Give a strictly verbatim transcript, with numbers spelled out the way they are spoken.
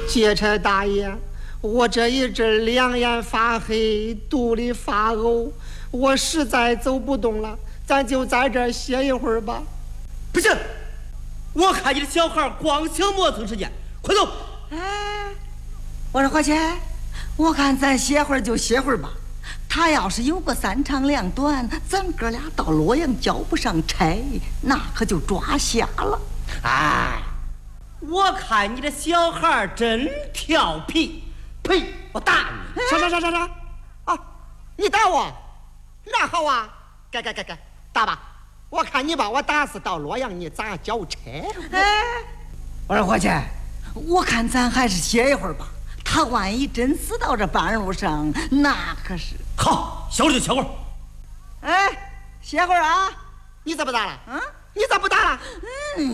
劫差大爷，我这一阵两眼发黑，肚里发呕，我实在走不动了，咱就在这儿歇一会儿吧。 不行，我看你的小孩光想磨蹭时间，快走！ 哎，我说花钱，我看咱歇会儿就歇会儿吧。他要是有个三长两短，咱哥俩到洛阳交不上差，那可就抓瞎了。 哎，我看你的小孩真调皮，呸！我打你！ 啥啥啥啥啥？啊，你打我？那好啊，该该该该，打吧！我看你把我打死到洛阳，你咋交差？ 哎，我说花钱，我看咱还是歇一会儿吧。他万一真死到这半路上，那可是…… 好，小了就歇会儿。 哎，歇会儿啊！ 你咋不打了？ 啊？ 你咋不打了？ 嗯。